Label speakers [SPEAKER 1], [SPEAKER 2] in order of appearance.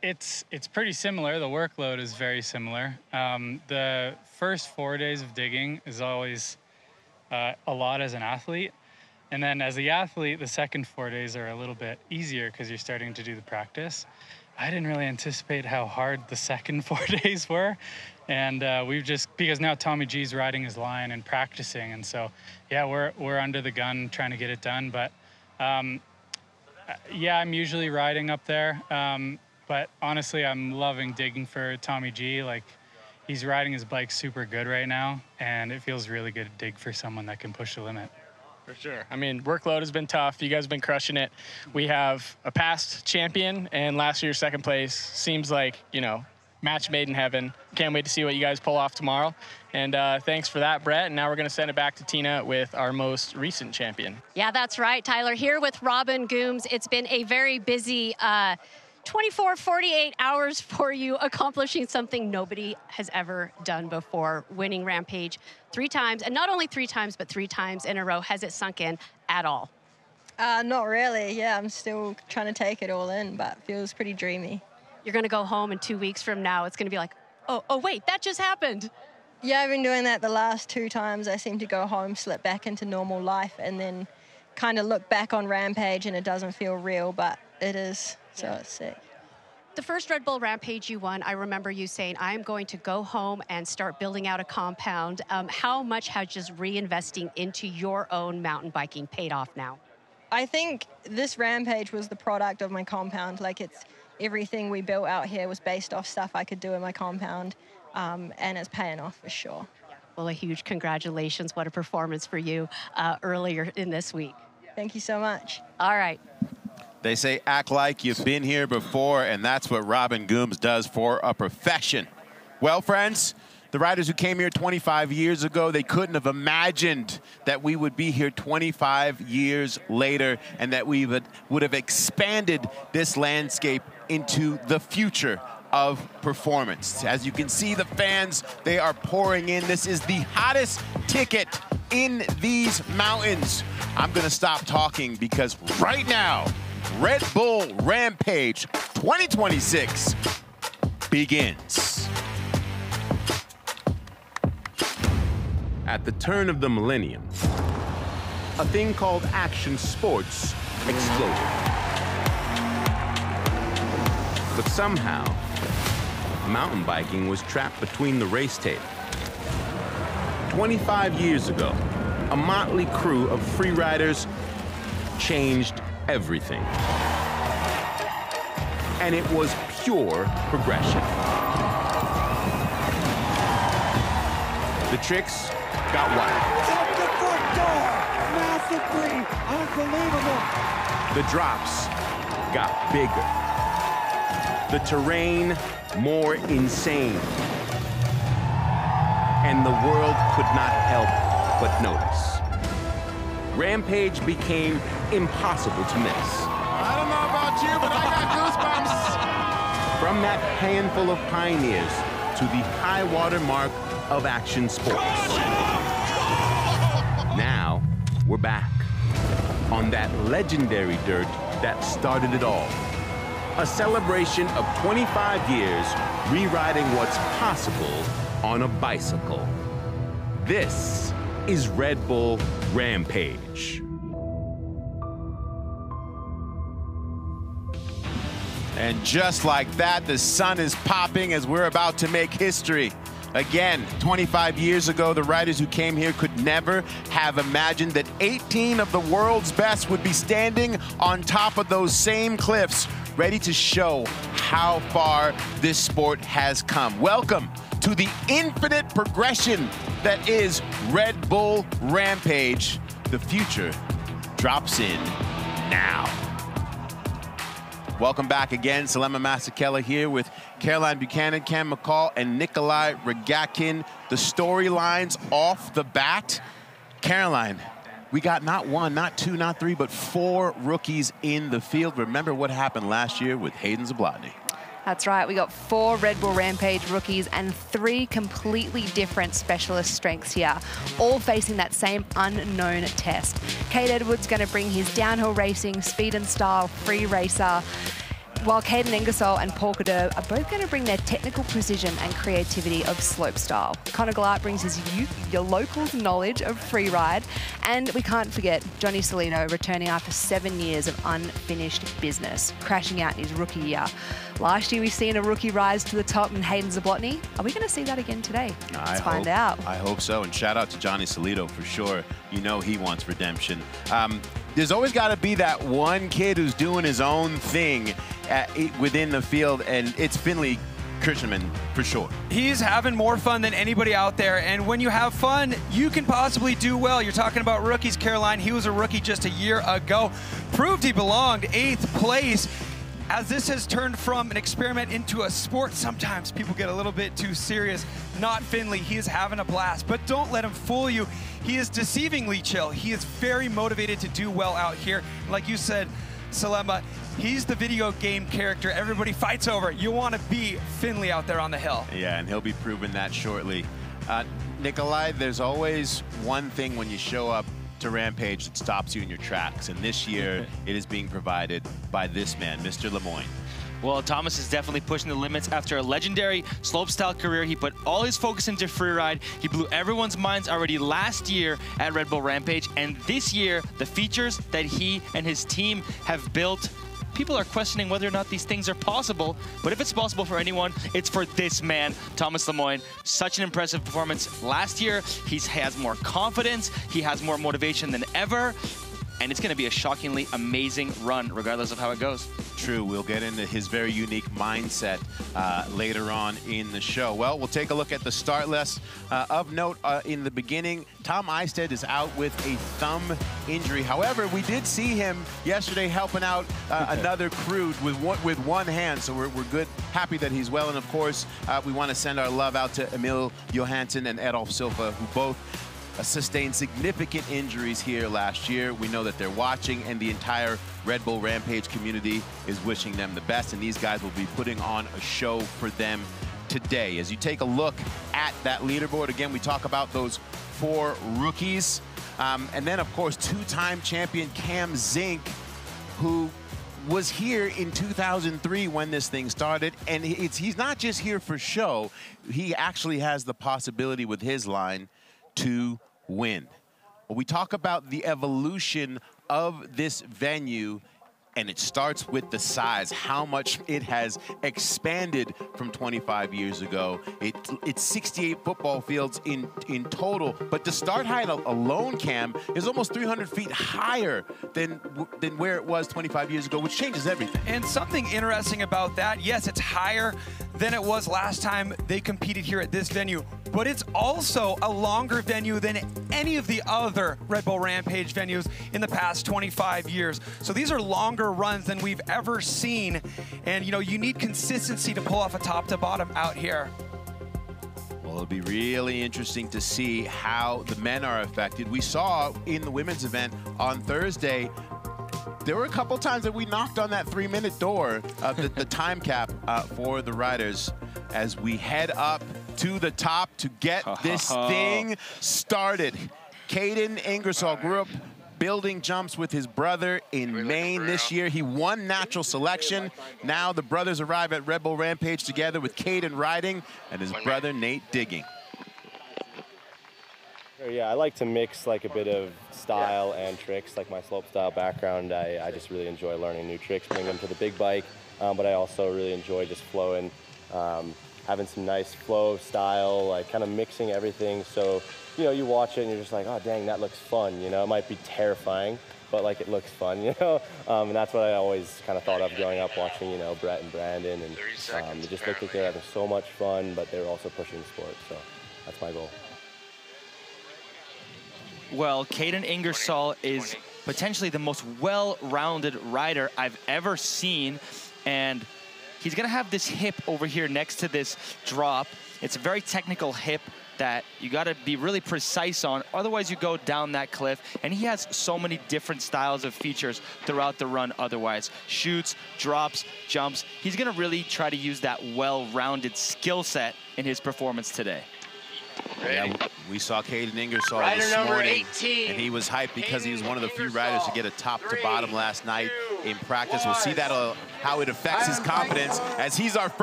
[SPEAKER 1] It's pretty similar. The workload is very similar. The first 4 days of digging is always a lot as an athlete. And then as the athlete, the second 4 days are a little bit easier because you're starting to do the practice. I didn't really anticipate how hard the second 4 days were. And because now Tommy G's riding his line and practicing. And so, yeah, we're under the gun trying to get it done. But yeah, I'm usually riding up there. But honestly, I'm loving digging for Tommy G. Like, he's riding his bike super good right now, and it feels really good to dig for someone that can push the limit.
[SPEAKER 2] For sure. I mean, workload has been tough. You guys have been crushing it. We have a past champion, and last year's second place seems like, you know, match made in heaven. Can't wait to see what you guys pull off tomorrow. And thanks for that, Brett. And now we're going to send it back to Tina with our most recent champion.
[SPEAKER 3] Yeah, that's right, Tyler. Here with Robin Gooms. It's been a very busy 24, 48 hours for you, accomplishing something nobody has ever done before, winning Rampage 3 times. And not only 3 times, but 3 times in a row. Has it sunk in at all?
[SPEAKER 4] Not really. Yeah, I'm still trying to take it all in, but feels pretty dreamy.
[SPEAKER 3] You're going to go home in 2 weeks from now. It's going to be like, oh, wait, that just happened.
[SPEAKER 4] Yeah, I've been doing that the last 2 times. I seem to go home, slip back into normal life, and then kind of look back on Rampage, and it doesn't feel real, but it is. So it's sick.
[SPEAKER 3] The first Red Bull Rampage you won, I remember you saying, I'm going to go home and start building out a compound. How much has just reinvesting into your own mountain biking paid off now?
[SPEAKER 4] I think this Rampage was the product of my compound. Like, it's everything we built out here was based off stuff I could do in my compound, and it's paying off for sure.
[SPEAKER 3] Well, a huge congratulations. What a performance for you earlier in this week.
[SPEAKER 4] Thank you so much.
[SPEAKER 3] All right.
[SPEAKER 5] They say act like you've been here before, and that's what Robin Gooms does for a profession. Well, friends, the riders who came here 25 years ago, they couldn't have imagined that we would be here 25 years later and that we would have expanded this landscape into the future of performance. As you can see, the fans, they are pouring in. This is the hottest ticket in these mountains. I'm going to stop talking because right now, Red Bull Rampage 2026 begins. At the turn of the millennium, a thing called action sports exploded. But somehow, mountain biking was trapped between the race tape. 25 years ago, a motley crew of free riders changed everything. And it was pure progression. The tricks got wild.
[SPEAKER 6] Out the front door! Massively unbelievable!
[SPEAKER 5] The drops got bigger. The terrain more insane. And the world could not help but notice. Rampage became impossible to miss.
[SPEAKER 6] I don't know about you, but I got goosebumps.
[SPEAKER 5] From that handful of pioneers to the high water mark of action sports. Now, we're back on that legendary dirt that started it all. A celebration of 25 years rewriting what's possible on a bicycle. This is Red Bull Rampage. And just like that, the sun is popping as we're about to make history. Again, 25 years ago, the riders who came here could never have imagined that 18 of the world's best would be standing on top of those same cliffs, ready to show how far this sport has come. Welcome to the infinite progression that is Red Bull Rampage. The future drops in now. Welcome back again. Salema Masekela here with Caroline Buchanan, Cam McCall, and Nikolai Rogatkin. The storylines off the bat. Caroline, we got not 1, not 2, not 3, but 4 rookies in the field. Remember what happened last year with Hayden Zablotny.
[SPEAKER 7] That's right. We got 4 Red Bull Rampage rookies and 3 completely different specialist strengths here, all facing that same unknown test. Cade Edwards going to bring his downhill racing, speed and style, free racer. while Caden Ingersoll and Paul Kader are both going to bring their technical precision and creativity of slopestyle. Connor Glart brings his youth, your locals' knowledge of freeride. And we can't forget Johnny Salino returning after 7 years of unfinished business, crashing out in his rookie year. Last year, we've seen a rookie rise to the top in Hayden Zablotny. Are we going to see that again today? Let's find out.
[SPEAKER 5] I hope so. And shout out to Johnny Salito for sure. You know he wants redemption. There's always got to be that one kid who's doing his own thing within the field, and it's Finley Kirschenman for sure.
[SPEAKER 8] He's having more fun than anybody out there, and when you have fun, you can possibly do well. You're talking about rookies. Caroline, he was a rookie just a year ago, proved he belonged, 8th place. As this has turned from an experiment into a sport, sometimes people get a little bit too serious. Not Finley, he is having a blast, but don't let him fool you. He is deceivingly chill. He is very motivated to do well out here. Like you said, Salema, he's the video game character everybody fights over. You want to be Finley out there on the hill.
[SPEAKER 5] Yeah, and he'll be proving that shortly. Nikolai, there's always one thing when you show up to Rampage that stops you in your tracks, and this year it is being provided by this man, Mr. Lemoyne.
[SPEAKER 9] Well, Thomas is definitely pushing the limits. After a legendary slopestyle career, he put all his focus into freeride. He blew everyone's minds already last year at Red Bull Rampage, and this year, the features that he and his team have built, people are questioning whether or not these things are possible, but if it's possible for anyone, it's for this man, Thomas Lemoyne. Such an impressive performance last year. He has more confidence, he has more motivation than ever, and it's going to be a shockingly amazing run, regardless of how it goes.
[SPEAKER 5] True, we'll get into his very unique mindset later on in the show. Well, we'll take a look at the start list. Of note, in the beginning, Tom Eistedt is out with a thumb injury. However, we did see him yesterday helping out another crew with one hand, so we're good, happy that he's well. And of course, we want to send our love out to Emil Johansson and Edolf Silva, who both sustained significant injuries here last year. We know that they're watching, and the entire Red Bull Rampage community is wishing them the best, and these guys will be putting on a show for them today. As you take a look at that leaderboard, again, we talk about those 4 rookies, and then, of course, 2-time champion Cam Zink, who was here in 2003 when this thing started, and he's not just here for show. He actually has the possibility with his line to win. Well, we talk about the evolution of this venue, and it starts with the size, how much it has expanded from 25 years ago. It's 68 football fields in total, but the start height alone, Cam, is almost 300 feet higher than where it was 25 years ago, which changes everything.
[SPEAKER 8] And something interesting about that, yes, it's higher than it was last time they competed here at this venue, but it's also a longer venue than any of the other Red Bull Rampage venues in the past 25 years. So these are longer runs than we've ever seen. And, you know, you need consistency to pull off a top to bottom out here.
[SPEAKER 5] Well, it'll be really interesting to see how the men are affected. We saw in the women's event on Thursday, there were a couple times that we knocked on that 3-minute door, the time cap for the riders, as we head up to the top to get this thing started. Caden Ingersoll grew up building jumps with his brother in Maine this year. He won natural selection. Now the brothers arrive at Red Bull Rampage together with Caden riding and his brother Nate digging.
[SPEAKER 10] Yeah, I like to mix like a bit of style and tricks. Like my slopestyle background, I just really enjoy learning new tricks, bring them to the big bike, but I also really enjoy just flowing, having some nice flow style, like kind of mixing everything. So, you know, you watch it and you're just like, oh, dang, that looks fun. You know, it might be terrifying, but like it looks fun, you know? And that's what I always kind of thought of growing up watching, you know, Brett and Brandon. And it just looked like they were having so much fun, but they were also pushing the sport. So that's my goal.
[SPEAKER 9] Well, Caden Ingersoll is potentially the most well-rounded rider I've ever seen, and he's going to have this hip over here next to this drop. It's a very technical hip that you got to be really precise on, otherwise you go down that cliff. And he has so many different styles of features throughout the run otherwise. Shoots, drops, jumps. He's going to really try to use that well-rounded skill set in his performance today.
[SPEAKER 5] Yeah, we saw Caden Ingersoll this morning, and he was hyped because he was one of the few riders to get a top to bottom last night in practice. We'll see that how it affects his confidence as he's our first